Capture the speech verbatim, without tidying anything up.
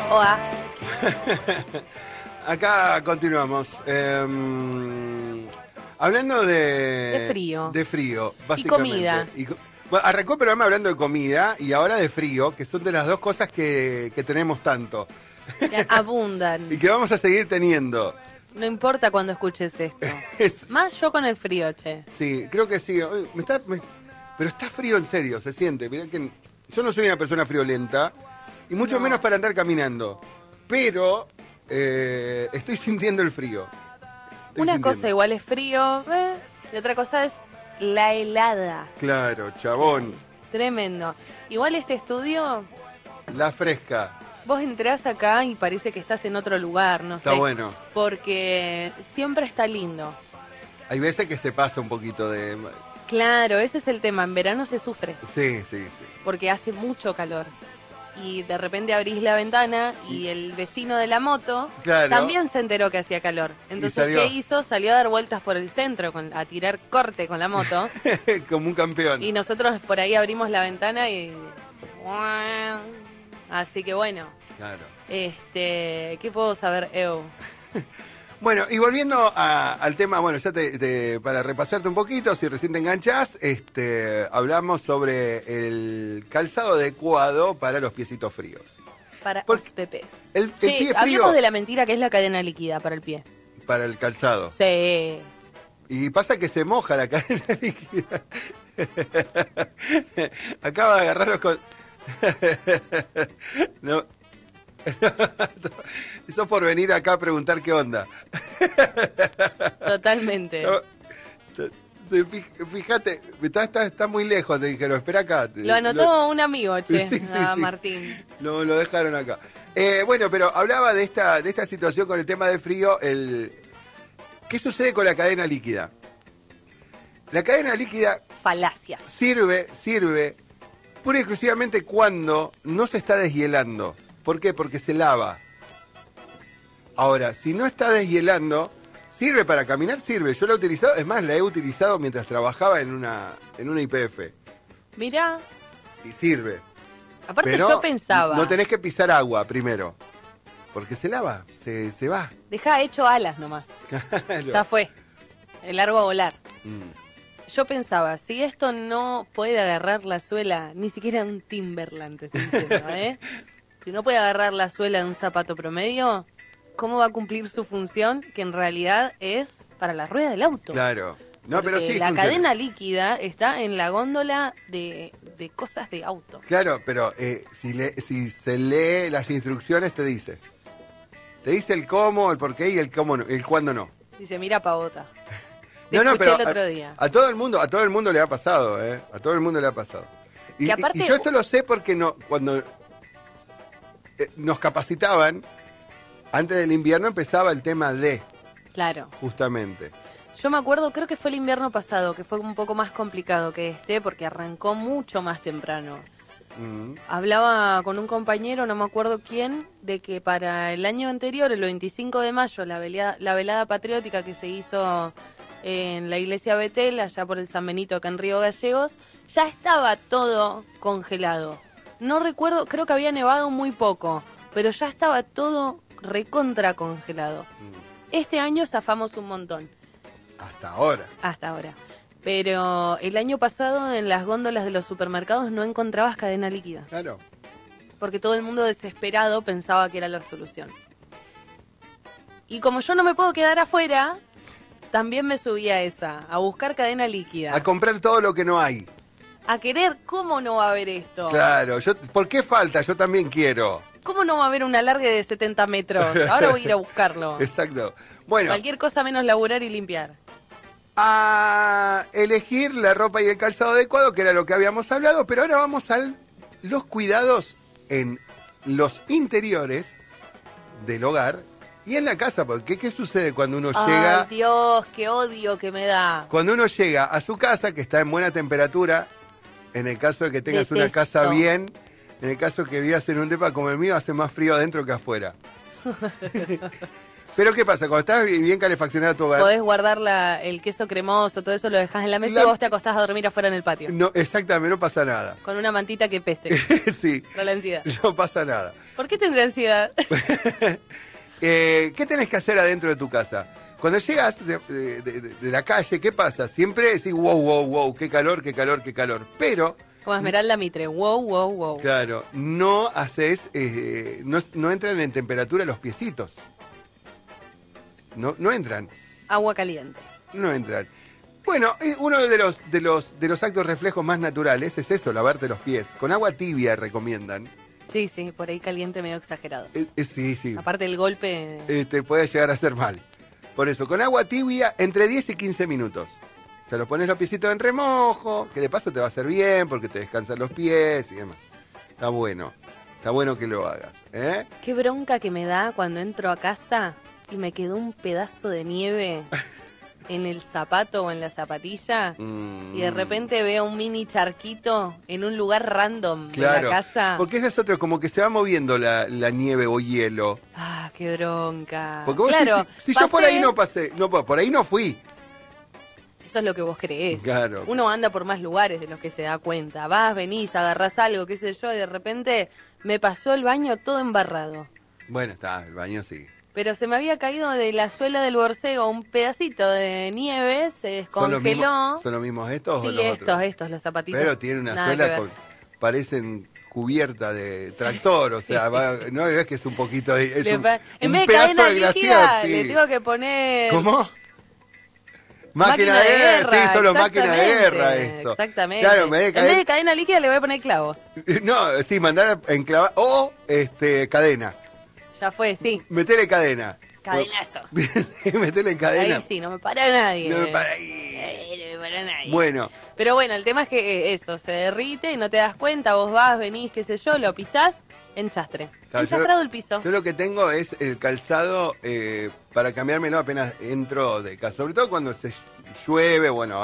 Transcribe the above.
Oa. Acá continuamos. Eh, hablando de... De frío. De frío, Y básicamente. comida. Y co- bueno, arrancó el programa hablando de comida y ahora de frío, que son de las dos cosas que, que tenemos tanto. Que abundan. Y que vamos a seguir teniendo. No importa cuando escuches esto. Es- Más yo con el frío, che. sí, creo que sí. Oye, me está, me- pero está frío en serio, se siente. Mirá que yo no soy una persona friolenta, y mucho No. menos para andar caminando. Pero eh, estoy sintiendo el frío. Estoy Una sintiendo. cosa igual es frío, ¿ves? Y otra cosa es la helada. Claro, chabón. Tremendo. Igual este estudio, La fresca. vos entrás acá y parece que estás en otro lugar, no Está sé. bueno. Porque siempre está lindo. Hay veces que se pasa un poquito de... Claro, ese es el tema. En verano se sufre Sí, sí, sí. porque hace mucho calor. Y de repente abrís la ventana y el vecino de la moto Claro. también se enteró que hacía calor. Entonces, salió. ¿qué hizo? Salió a dar vueltas por el centro, con, a tirar corte con la moto. Como un campeón. Y nosotros por ahí abrimos la ventana y... Así que bueno, Claro. este, ¿qué puedo saber, Eu? Bueno, y volviendo a- al tema, bueno, ya te, te- para repasarte un poquito, si recién te enganchás, este, hablamos sobre el calzado adecuado para los piecitos fríos. Para Porque los pepes. el- el Che, pie frío- hablemos de la mentira que es la cadena líquida para el pie. Para el calzado. Sí. Y pasa que se moja la cadena líquida. Acaba de agarrarlos con... No. Eso por venir acá a preguntar qué onda. Totalmente. No, te- te- fij- Fíjate, está, está, está muy lejos, te dijeron, espera acá. Lo anotó un amigo, che, Sí, sí, a sí. Martín. Lo, lo dejaron acá. Eh, bueno, pero hablaba de esta, de esta situación con el tema del frío. El... ¿Qué sucede con la cadena líquida? La cadena líquida Falacias. sirve, sirve pura y exclusivamente cuando no se está deshielando. ¿Por qué? Porque se lava. Ahora, si no está deshielando, sirve para caminar, sirve. Yo la he utilizado, es más, la he utilizado mientras trabajaba en una, en una I P F. Mirá, Y sirve. aparte Pero yo pensaba, no tenés que pisar agua primero. Porque se lava, se, se va. dejá hecho alas nomás. Claro. Ya fue. El largo a volar. Mm. Yo pensaba, si esto no puede agarrar la suela, ni siquiera un Timberland, te estoy diciendo, ¿eh? Si no puede agarrar la suela de un zapato promedio, ¿cómo va a cumplir su función? Que en realidad es para la rueda del auto. Claro. No, pero Porque sí. la funciona. cadena líquida está en la góndola de, de cosas de auto. Claro, pero eh, si, le, si se lee las instrucciones, te dice. Te dice el cómo, el por qué y el cómo no, el cuándo no. Dice, mira pavota. Te No, no, escuché pero el otro a, día. a todo el mundo, a todo el mundo le ha pasado, ¿eh? A todo el mundo le ha pasado. Y, Que aparte- y- y yo esto lo sé porque no, cuando eh, nos capacitaban, antes del invierno empezaba el tema de, Claro. justamente. Yo me acuerdo, creo que fue el invierno pasado, que fue un poco más complicado que este, porque arrancó mucho más temprano. Mm. Hablaba con un compañero, no me acuerdo quién, de que para el año anterior, el veinticinco de mayo, la velada, la velada patriótica que se hizo en la iglesia Betel, allá por el San Benito, acá en Río Gallegos, ya estaba todo congelado. No recuerdo, creo que había nevado muy poco, pero ya estaba todo recontra congelado. Mm. Este año zafamos un montón, Hasta ahora. hasta ahora. Pero el año pasado en las góndolas de los supermercados no encontrabas cadena líquida. Claro. Porque todo el mundo desesperado pensaba que era la solución. Y como yo no me puedo quedar afuera, también me subí a esa, a buscar cadena líquida. A comprar todo lo que no hay. A querer, ¿cómo no va a haber esto? Claro. Yo, ¿por qué falta? Yo también quiero. ¿Cómo no va a haber un alargue de setenta metros? Ahora voy a ir a buscarlo. Exacto. Bueno. Cualquier cosa menos laburar y limpiar. A elegir la ropa y el calzado adecuado, que era lo que habíamos hablado, pero ahora vamos a los cuidados en los interiores del hogar y en la casa, porque ¿qué sucede cuando uno llega, Ay, Dios, qué odio que me da. cuando uno llega a su casa, que está en buena temperatura, en el caso de que tengas una Detesto. casa bien, en el caso que vivas en un depa como el mío, hace más frío adentro que afuera. Pero ¿qué pasa? Cuando estás bien calefaccionado tu hogar... Podés guardar la, el queso cremoso, todo eso lo dejás en la mesa La- y vos te acostás a dormir afuera en el patio. No, exactamente, no pasa nada. Con una mantita que pese. Sí, No la ansiedad. no pasa nada. ¿Por qué tendré ansiedad? eh, ¿Qué tenés que hacer adentro de tu casa? Cuando llegas de, de, de, de la calle, ¿qué pasa? Siempre decís, wow, wow, wow, qué calor, qué calor, qué calor. Pero... Como Esmeralda Mitre, wow, wow, wow. Claro, no haces, eh, no, no entran en temperatura los piecitos. No, no entran. Agua caliente. No entran. Bueno, eh, uno de los, de, los, de los actos reflejos más naturales es eso, lavarte los pies. Con agua tibia recomiendan. Sí, sí, por ahí caliente medio exagerado. Eh, eh, sí, sí. Aparte el golpe... Eh, te puede llegar a hacer mal. Por eso, con agua tibia entre diez y quince minutos. O sea, lo pones los piecitos en remojo, que de paso te va a hacer bien porque te descansan los pies y demás. Está bueno. Está bueno que lo hagas. ¿eh? Qué bronca que me da cuando entro a casa y me quedó un pedazo de nieve en el zapato o en la zapatilla Mm. y de repente veo un mini charquito en un lugar random Claro, de la casa. porque ese es otro, como que se va moviendo la, la nieve o hielo. Ah, qué bronca. Porque vos claro, decís, si, si yo por pasé- ahí no pasé, no, por ahí no fui. Eso es lo que vos creés. Claro. Uno anda por más lugares de los que se da cuenta. Vas, venís, agarrás algo, qué sé yo, y de repente me pasó el baño todo embarrado. Bueno, está, el baño sí. Pero se me había caído de la suela del borcego un pedacito de nieve, se ¿Son los descongeló. mismos, ¿son los mismos estos o Sí, los estos, otros? estos, los zapatitos. Pero tiene una Nada que suela ver. con... parecen cubierta de tractor, o sea, va- no es que es un poquito de... Es Le un, pa- en un vez de pedazo cadena de glaciar, líquida, sí. le tengo que poner... ¿Cómo? Máquina, de guerra, sí, solo máquina de guerra esto. Exactamente. Claro, en vez de En vez caer... de cadena líquida le voy a poner clavos. No, sí, mandar a enclavar... O, este, cadena. Ya fue, sí. Metele cadena. Cadenazo. Metele cadena. Ahí sí, no me para nadie. No me para ahí. Eh, no me para nadie. Bueno, Pero bueno, el tema es que eh, eso, se derrite y no te das cuenta, vos vas, venís, qué sé yo, lo pisás, enchastre. Claro, yo- Enchastrado el piso. yo lo que tengo es el calzado eh, para cambiármelo apenas entro de casa. Sobre todo cuando se llueve, bueno,